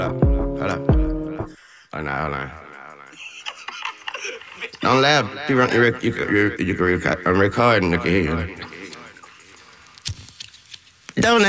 Hold up. Hold on. Don't laugh. You can record. I'm recording. Look at here. Don't